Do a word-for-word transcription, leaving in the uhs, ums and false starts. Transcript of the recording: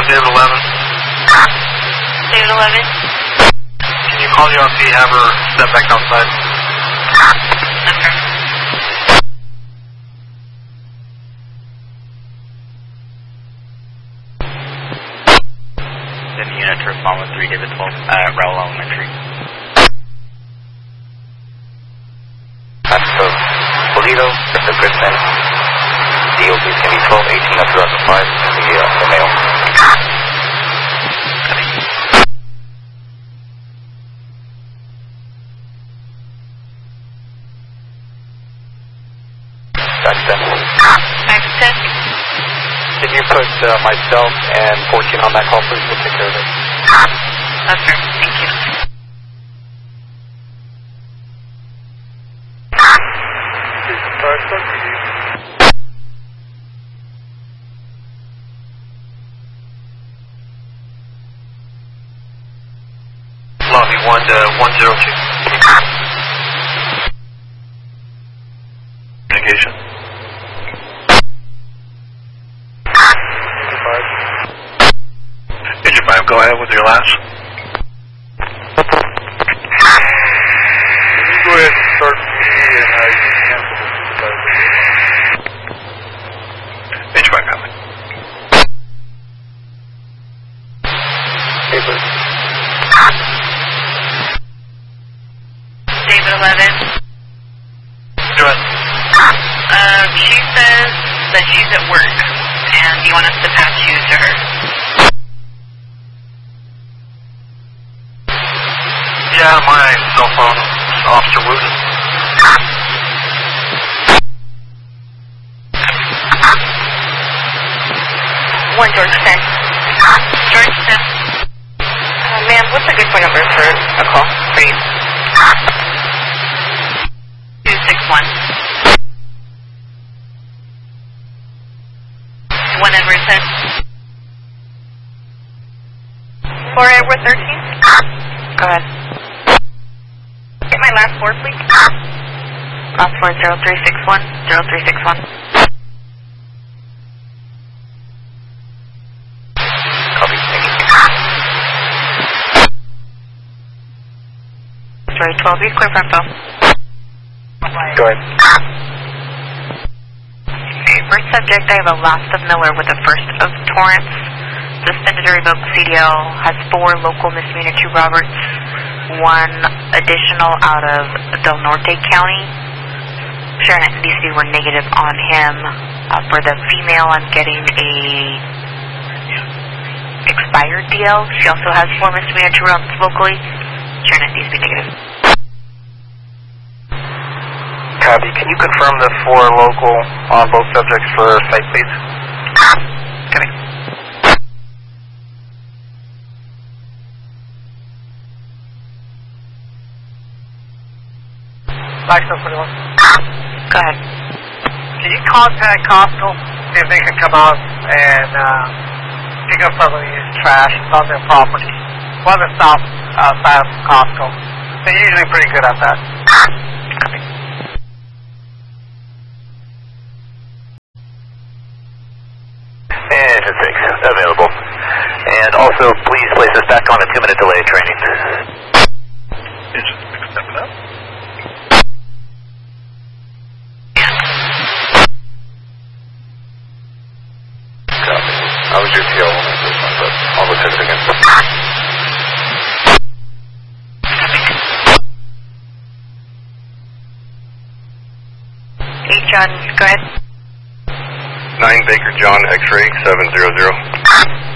David eleven. David eleven. Can you call the O M P, have her step back outside? Okay. Then the unit to respond with three David twelve at Rowell Elementary. That's the Toledo, that's the Kristen. D O B is going to be twelve eighteen of two thousand five, the, uh, the male. That's ten. Max ten. Can you put uh, myself and fourteen on that call, please? We'll take care of it. Okay, thank you. Lobby one to one zero two. Communication. Engine five, go ahead with your last. Can you go ahead and start me and uh, you can cancel this? Engine five, coming. Paper. David eleven. Go ahead. Um, she says that she's at work, and you want us to patch you to her. Yeah, my cell phone is Officer Wooten. One George ten. George ten. Uh, ma'am, what's a good phone number for a call, please? two six one. One Edward ten. four Edward thirteen. Go ahead. Get my last four, please. Last four, zero three six one. zero three six one. Copy, thank you. Sorry, twelve, be clear for info. Go ahead. Okay, first subject, I have a last of Miller with the first of Torrance. Suspended or revoked C D L, has four local misdemeanor, two Roberts, one additional out of Del Norte County. Sharon and D C were negative on him. Uh, for the female, I'm getting a expired D L. She also has four misdemeanor, two Roberts locally. Sharon and D C negative. Copy. Can you confirm the four local on both subjects for site, please? Coming. Blackstone forty-one. Go ahead. Can you contact Costco, see if they can come out and uh, pick up some of these trash on their property? On the south uh, side of Costco. They're usually pretty good at that. And six, available. And also, please place us back on a two-minute delay training. Engine six, stepping up. Copy. I was your T L on this one, but I'll look at it again. Hey, John, go ahead. nine Baker John X-ray seven zero zero.